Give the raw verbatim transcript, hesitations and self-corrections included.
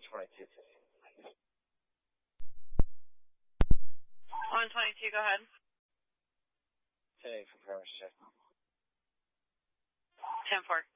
twenty-two. one twenty-two, go ahead. ten eight for permission check. ten four.